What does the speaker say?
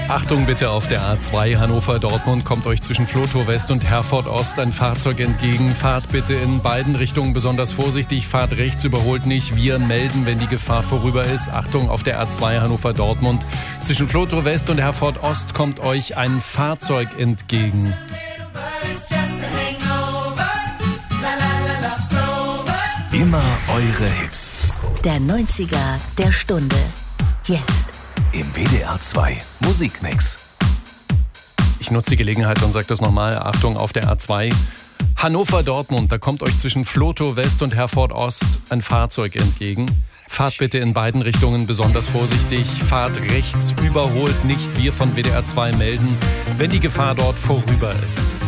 Achtung bitte auf der A2 Hannover-Dortmund kommt euch zwischen Flotow West und Herford Ost ein Fahrzeug entgegen. Fahrt bitte in beiden Richtungen besonders vorsichtig, fahrt rechts, überholt nicht. Wir melden, wenn die Gefahr vorüber ist. Achtung auf der A2 Hannover-Dortmund. Zwischen Flotow West und Herford Ost kommt euch ein Fahrzeug entgegen. Immer eure Hits. Der 90er der Stunde. Jetzt. Im WDR 2 Musikmix. Ich nutze die Gelegenheit und sage das nochmal. Achtung auf der A2. Hannover-Dortmund, da kommt euch zwischen Flotow West und Herford Ost ein Fahrzeug entgegen. Fahrt bitte in beiden Richtungen besonders vorsichtig. Fahrt rechts, überholt nicht. Wir von WDR 2 melden, wenn die Gefahr dort vorüber ist.